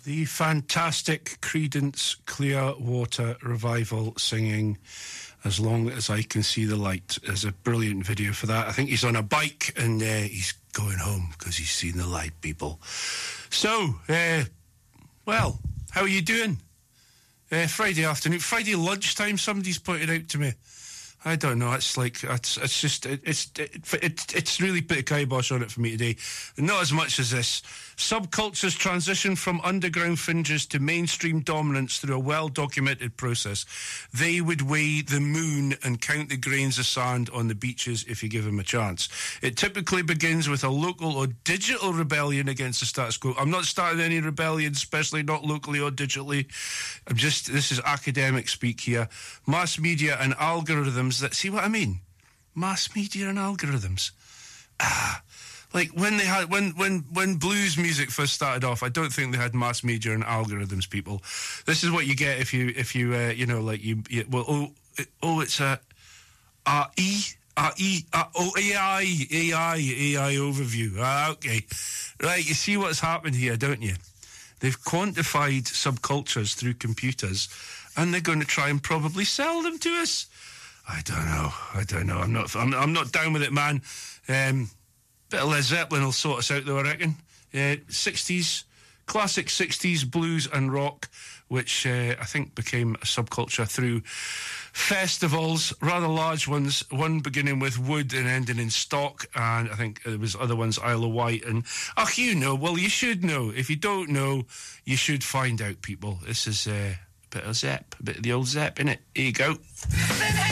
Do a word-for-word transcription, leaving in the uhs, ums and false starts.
The fantastic Creedence Clearwater Revival singing As Long As I Can See the Light is a brilliant video for that. I think he's on a bike and uh, he's going home because he's seen the light, people. So, uh, well, how are you doing? Uh, Friday afternoon, Friday lunchtime, somebody's pointed out to me. I don't know. It's like it's it's just it, it's it, it, it's really put a kibosh on it for me today. Not as much as this. Subcultures transition from underground fringes to mainstream dominance through a well-documented process. They would weigh the moon and count the grains of sand on the beaches if you give them a chance. It typically begins with a local or digital rebellion against the status quo. I'm not starting any rebellion, especially not locally or digitally. I'm just this is academic speak here. Mass media and algorithms. That see what I mean? Mass media and algorithms. Ah, like when they had when when when blues music first started off, I don't think they had mass media and algorithms. People, this is what you get if you if you uh, you know like you, you well oh oh it's a uh, e uh, e uh, oh A I A I A I overview. Ah, okay, right. You see what's happened here, don't you? They've quantified subcultures through computers, and they're going to try and probably sell them to us. I don't know. I don't know. I'm not. I'm, I'm not down with it, man. Um, bit of Led Zeppelin will sort us out, though. I reckon. Uh, sixties, classic sixties blues and rock, which uh, I think became a subculture through festivals, rather large ones. One beginning with Wood and ending in Stock, and I think there was other ones, Isle of Wight. And ach, you know. Well, you should know. If you don't know, you should find out, people. This is uh, a bit of Zepp, a bit of the old Zepp, innit? Here you go.